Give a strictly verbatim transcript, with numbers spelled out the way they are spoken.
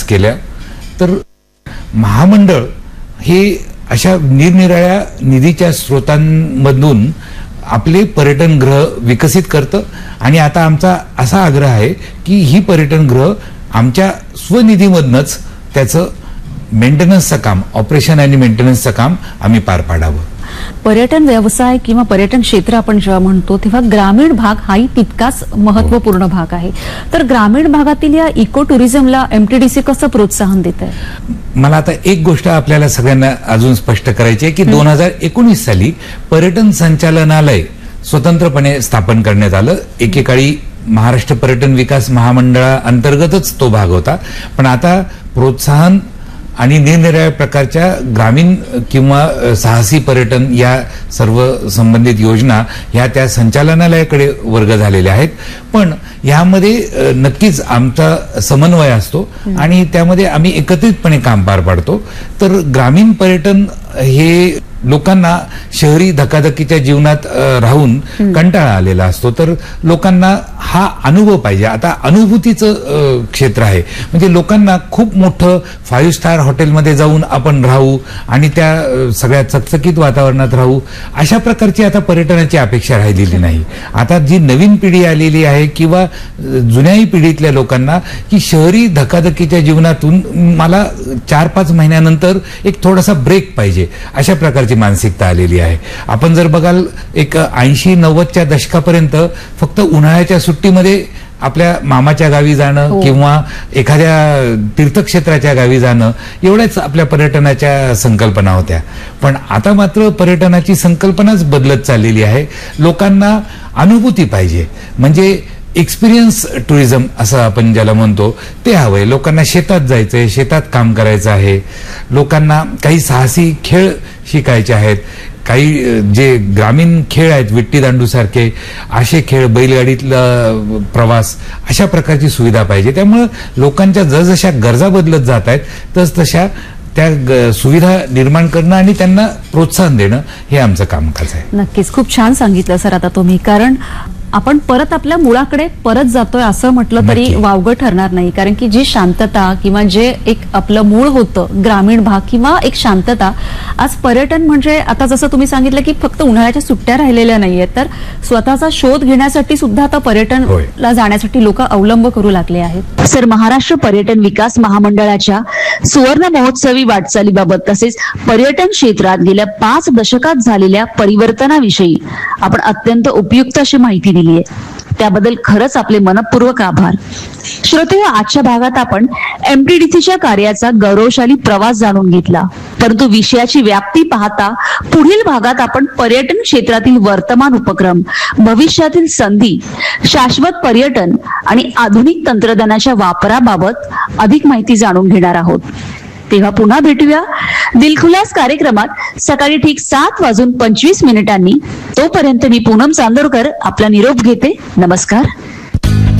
केल्या, तर महामंडळ हे अशा निरनिराळ्या निधीच्या स्रोतांमधून आपले पर्यटन गृह विकसित करतं. आणि आता आमचा असा आग्रह आहे की ही पर्यटन गृह आमच्या स्वनिधीमधनंच त्याचं मेंटेनन्सचं काम, ऑपरेशन आणि मेंटेनन्सचं काम आम्ही पार पाडावं. पर्यटन व्यवसाय किंवा पर्यटन क्षेत्र आपण जेव्हा म्हणतो तेव्हा ग्रामीण भाग हाही तितकाच महत्वपूर्ण भाग आहे. तर ग्रामीण भागातील या इको टुरिझमला एमटीडीसी कसं प्रोत्साहन देत आहे? मला आता एक गोष्ट आपल्याला सगळ्यांना अजून स्पष्ट करायची आहे की दोन हजार एकोणीस साली पर्यटन संचालनालय स्वतंत्रपणे स्थापन करण्यात आलं. एकेकाळी महाराष्ट्र पर्यटन विकास महामंडळाअंतर्गतच तो भाग होता, पण आता प्रोत्साहन आणि निरनिराळ्या प्रकारच्या ग्रामीण किंवा साहसी पर्यटन या सर्व संबंधित योजना ह्या त्या संचालनालयाकडे वर्ग झालेल्या आहेत. पण यामध्ये नक्कीच आमचा समन्वय असतो आणि त्यामध्ये आम्ही एकत्रितपणे काम पार पाडतो. तर ग्रामीण पर्यटन हे लोकांना शहरी धकाधकीच्या जीवनात राहून कंटाळा आलेला असतो, तर लोकांना हा अनुभव पाहिजे. आता अनुभूतीचं क्षेत्र आहे, म्हणजे लोकांना खूप मोठं फाईव्ह स्टार हॉटेलमध्ये जाऊन आपण राहू आणि त्या सगळ्या चकचकीत वातावरणात राहू, अशा प्रकारची आता पर्यटनाची अपेक्षा राहिलेली नाही. आता जी नवीन पिढी आलेली आहे किंवा जुन्याही पिढीतल्या लोकांना की शहरी धकाधकीच्या जीवनातून मला चार पाच महिन्यानंतर एक थोडासा ब्रेक पाहिजे, अशा प्रकारची मानसिकता आलेली आहे. आपण जर बघाल एक ऐंशी नव्वदच्या दशकापर्यंत फक्त उन्हाळ्याच्या सुट्टीमध्ये आपल्या मामाच्या गावी जाणं किंवा एखाद्या तीर्थक्षेत्राच्या गावी जाणं एवढ्याच आपल्या पर्यटनाच्या संकल्पना होत्या. पण आता मात्र पर्यटनाची संकल्पनाच बदलत चाललेली आहे. लोकांना अनुभूती पाहिजे, म्हणजे एक्सपिरियन्स टुरिझम असं आपण ज्याला म्हणतो ते हवंय. लोकांना शेतात जायचंय, शेतात काम करायचं आहे, लोकांना काही साहसी खेळ शिकायचे आहेत, काही जे ग्रामीण खेळ आहेत विट्टी दांडू सारखे असे खेळ, बैलगाडीतला प्रवास, अशा प्रकारची सुविधा पाहिजे. त्यामुळं लोकांच्या जसजशा गरजा बदलत जात आहेत तस तशा त्या सुविधा निर्माण करणं आणि त्यांना प्रोत्साहन देणं हे आमचं कामकाज आहे. नक्कीच खूप छान सांगितलं सर आता तुम्ही, कारण आपण परत आपल्या मुळाकडे परत जातोय असं म्हटलं तरी वावगं ठरणार नाही. कारण की जी शांतता किंवा जे एक आपलं मूळ होतं ग्रामीण भाग किंवा एक शांतता, आज पर्यटन म्हणजे आता जसं तुम्ही सांगितलं की फक्त उन्हाळ्याच्या सुट्ट्या राहिलेल्या नाहीयेत, तर स्वतःचा शोध घेण्यासाठी सुद्धा आता पर्यटनला जाण्यासाठी लोक अवलंब करू लागले आहेत. सर, महाराष्ट्र पर्यटन विकास महामंडळाच्या सुवर्ण महोत्सवी वाटचालीबाबत तसेच पर्यटन क्षेत्रात गेल्या पाच दशकात झालेल्या परिवर्तनाविषयी आपण अत्यंत उपयुक्त अशी माहिती दिली आहे, त्याबद्दल खरंच आपले मनपूर्वक आभार. श्रोते, आजच्या भागात आपण एमटीडीसीच्या कार्याचा गौरवशाली प्रवास जाणून घेतला, परंतु विषयाची व्याप्ती पाहता पुढील भागात आपण पर्यटन क्षेत्रातील वर्तमान उपक्रम, भविष्यातील संधी, शाश्वत पर्यटन आणि आधुनिक तंत्रज्ञानाच्या वापराबाबत अधिक माहिती जाणून घेणार आहोत. तेव्हा पुन्हा भेटूया दिलखुलास कार्यक्रमात सकाळी ठीक सात वाजून पंचवीस मिनिटांनी. तोपर्यंत मी पूनम चांदोरकर आपला निरोप घेते. नमस्कार.